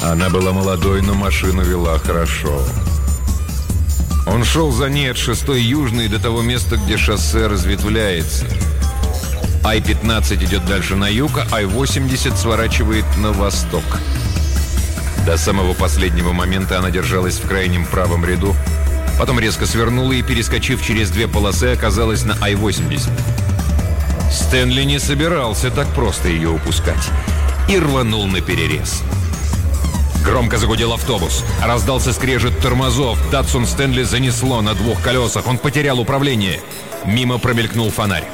Она была молодой, но машину вела хорошо. Он шел за ней от 6-й Южной до того места, где шоссе разветвляется. Ай-15 идет дальше на юг, а Ай-80 сворачивает на восток. До самого последнего момента она держалась в крайнем правом ряду, потом резко свернула и, перескочив через 2 полосы, оказалась на Ай-80. Стэнли не собирался так просто ее упускать и рванул наперерез. Громко загудел автобус. Раздался скрежет тормозов. Датсун Стэнли занесло на 2 колесах. Он потерял управление. Мимо промелькнул фонарь.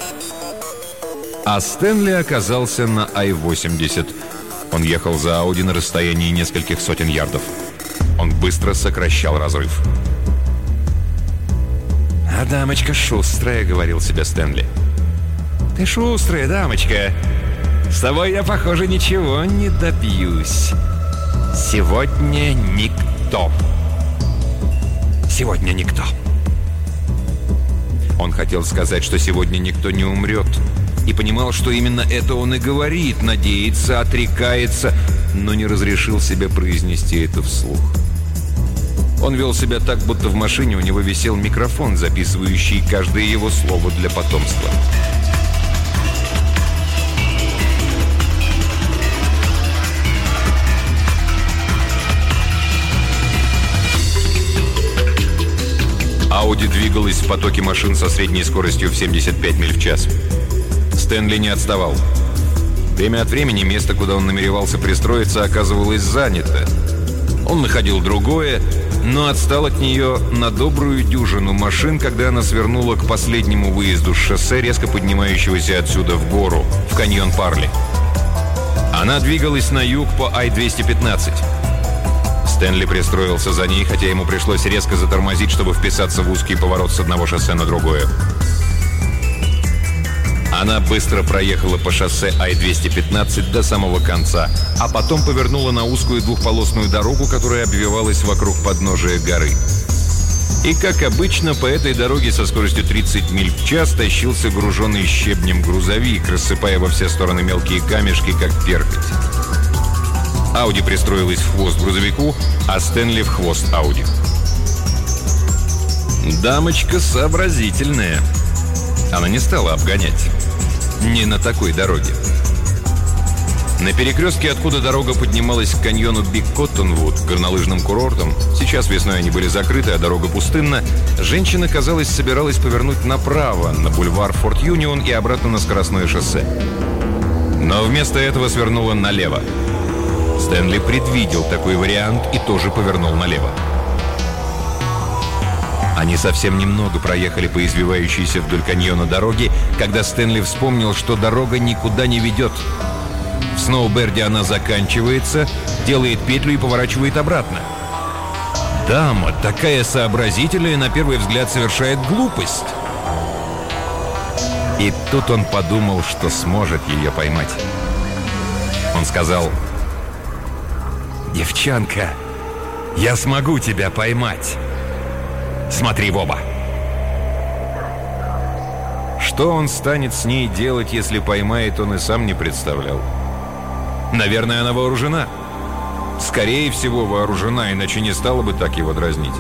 А Стэнли оказался на Ай-80. Он ехал за Ауди на расстоянии нескольких сотен ярдов. Он быстро сокращал разрыв. «А дамочка шустрая», — говорил себе Стэнли. «Ты шустрая, дамочка. С тобой я, похоже, ничего не добьюсь. Сегодня никто. Сегодня никто». Он хотел сказать, что сегодня никто не умрет. И понимал, что именно это он и говорит, надеется, отрекается, но не разрешил себе произнести это вслух. Он вел себя так, будто в машине у него висел микрофон, записывающий каждое его слово для потомства. Ауди двигалась в потоке машин со средней скоростью в 75 миль в час. Стэнли не отставал. Время от времени место, куда он намеревался пристроиться, оказывалось занято. Он находил другое, но отстал от нее на добрую дюжину машин, когда она свернула к последнему выезду с шоссе, резко поднимающегося отсюда в гору, в каньон Парли. Она двигалась на юг по Ай-215. Стэнли пристроился за ней, хотя ему пришлось резко затормозить, чтобы вписаться в узкий поворот с одного шоссе на другое. Она быстро проехала по шоссе Ай-215 до самого конца, а потом повернула на узкую двухполосную дорогу, которая обвивалась вокруг подножия горы. И, как обычно, по этой дороге со скоростью 30 миль в час тащился груженный щебнем грузовик, рассыпая во все стороны мелкие камешки, как перхоть. Ауди пристроилась в хвост грузовику, а Стэнли в хвост Ауди. Дамочка сообразительная. Она не стала обгонять. Не на такой дороге. На перекрестке, откуда дорога поднималась к каньону Биг Коттонвуд, горнолыжным курортом, сейчас весной они были закрыты, а дорога пустынна, женщина, казалось, собиралась повернуть направо, на бульвар Форт Юнион и обратно на скоростное шоссе. Но вместо этого свернула налево. Стэнли предвидел такой вариант и тоже повернул налево. Они совсем немного проехали по извивающейся вдоль каньона дороге, когда Стэнли вспомнил, что дорога никуда не ведет. В Сноуберде она заканчивается, делает петлю и поворачивает обратно. Дама, такая сообразительная, на первый взгляд совершает глупость. И тут он подумал, что сможет ее поймать. Он сказал: «Девчонка, я смогу тебя поймать. Смотри в оба». Что он станет с ней делать, если поймает, он и сам не представлял. Наверное, она вооружена. Скорее всего, вооружена, иначе не стала бы так его дразнить.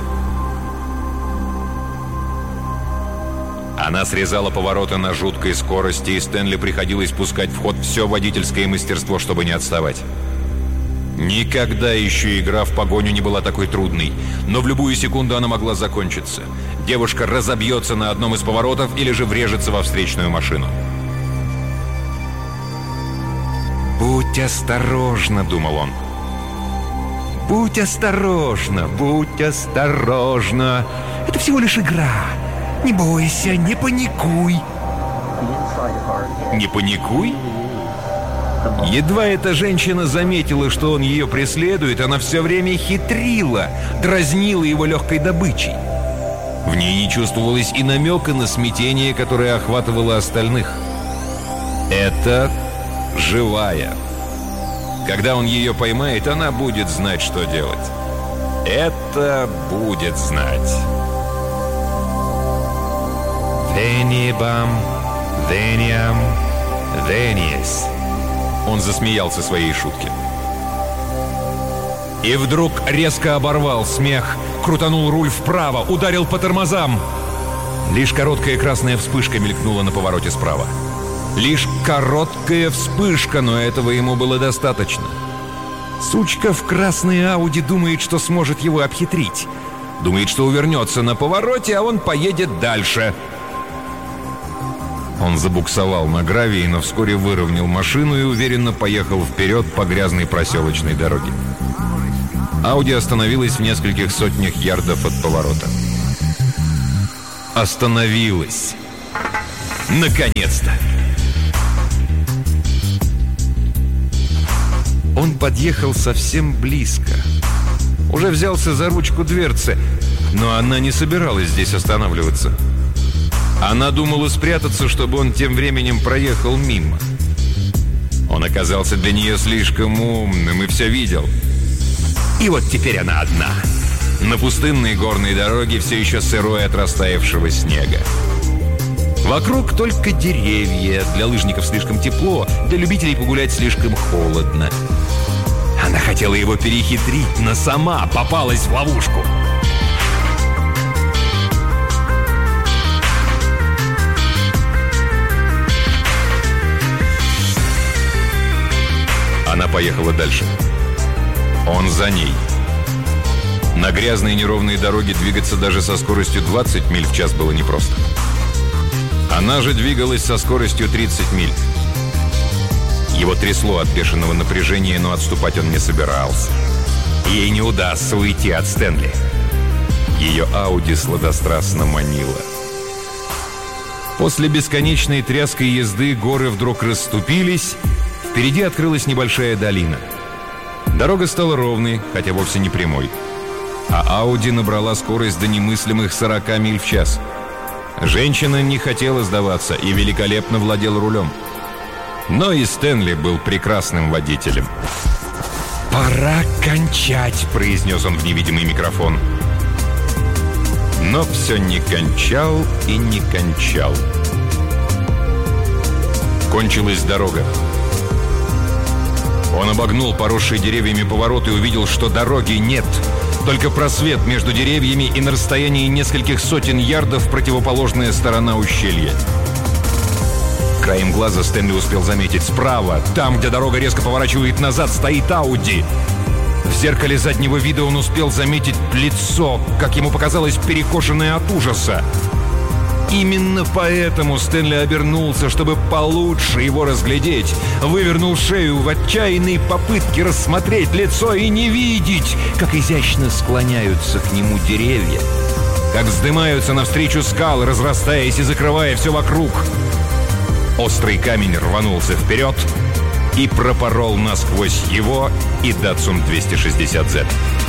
Она срезала повороты на жуткой скорости, и Стэнли приходилось пускать в ход все водительское мастерство, чтобы не отставать. Никогда еще игра в погоню не была такой трудной, но в любую секунду она могла закончиться. Девушка разобьется на одном из поворотов или же врежется во встречную машину. «Будь осторожна», — думал он. «Будь осторожна, будь осторожна. Это всего лишь игра. Не бойся, не паникуй». «Не паникуй?» Едва эта женщина заметила, что он ее преследует, она все время хитрила, дразнила его легкой добычей. В ней не чувствовалось и намека на смятение, которое охватывало остальных. Это живая. Когда он ее поймает, она будет знать, что делать. Это будет знать. «Венибам, вениам, вениес». Он засмеялся своей шутке. И вдруг резко оборвал смех, крутанул руль вправо, ударил по тормозам. Лишь короткая красная вспышка мелькнула на повороте справа. Лишь короткая вспышка, но этого ему было достаточно. Сучка в красной Ауди думает, что сможет его обхитрить. Думает, что увернется на повороте, а он поедет дальше. Он забуксовал на гравии, но вскоре выровнял машину и уверенно поехал вперед по грязной проселочной дороге. Ауди остановилась в нескольких сотнях ярдов от поворота. Остановилась. Наконец-то! Он подъехал совсем близко. Уже взялся за ручку дверцы, но она не собиралась здесь останавливаться. Она думала спрятаться, чтобы он тем временем проехал мимо. Он оказался для нее слишком умным и все видел. И вот теперь она одна. На пустынной горной дороге все еще сырой от растаявшего снега. Вокруг только деревья. Для лыжников слишком тепло, для любителей погулять слишком холодно. Она хотела его перехитрить, но сама попалась в ловушку. Она поехала дальше. Он за ней. На грязной неровной дороге двигаться даже со скоростью 20 миль в час было непросто. Она же двигалась со скоростью 30 миль. Его трясло от бешеного напряжения, но отступать он не собирался. Ей не удастся уйти от Стэнли. Ее Ауди сладострастно манила. После бесконечной тряской езды горы вдруг расступились. Впереди открылась небольшая долина. Дорога стала ровной, хотя вовсе не прямой. А Ауди набрала скорость до немыслимых 40 миль в час. Женщина не хотела сдаваться и великолепно владела рулем. Но и Стэнли был прекрасным водителем. «Пора кончать», — произнес он в невидимый микрофон. Но все не кончал и не кончал. Кончилась дорога. Он обогнул поросший деревьями поворот и увидел, что дороги нет. Только просвет между деревьями и на расстоянии нескольких сотен ярдов противоположная сторона ущелья. Краем глаза Стэнли успел заметить справа, там, где дорога резко поворачивает назад, стоит Ауди. В зеркале заднего вида он успел заметить лицо, как ему показалось, перекошенное от ужаса. Именно поэтому Стэнли обернулся, чтобы получше его разглядеть. Вывернул шею в отчаянной попытке рассмотреть лицо и не видеть, как изящно склоняются к нему деревья, как вздымаются навстречу скалы, разрастаясь и закрывая все вокруг. Острый камень рванулся вперед и пропорол насквозь его и Datsun 260Z.